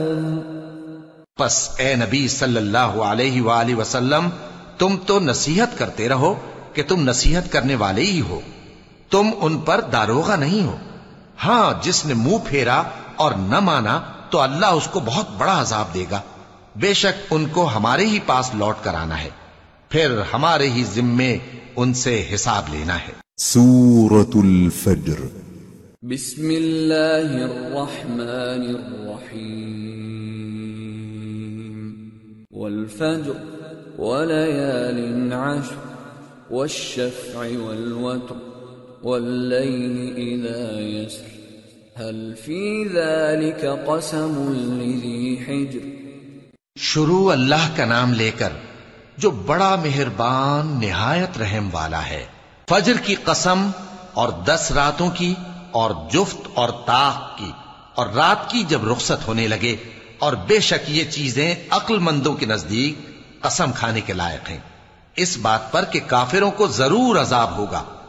پس اے نبی صلی اللہ علیہ وآلہ وسلم تم تو نصیحت کرتے رہو کہ تم نصیحت کرنے والے ہی ہو، تم ان پر داروغہ نہیں ہو۔ ہاں جس نے منہ پھیرا اور نہ مانا تو اللہ اس کو بہت بڑا عذاب دے گا، بے شک ان کو ہمارے ہی پاس لوٹ کر آنا ہے، پھر ہمارے ہی ذمے ان سے حساب لینا ہے۔ سورة الفجر بسم اللہ الرحمن الرحیم والفجر وليال عشر والشفع والوتر والليل إذا يسر هل في ذلك قسم لذي حجر۔ شروع اللہ کا نام لے کر جو بڑا مہربان نہایت رحم والا ہے۔ فجر کی قسم اور 10 راتوں کی اور جفت اور طاق کی اور رات کی جب رخصت ہونے لگے، اور بے شک یہ چیزیں عقل مندوں کے نزدیک قسم کھانے کے لائق ہیں، اس بات پر کہ کافروں کو ضرور عذاب ہوگا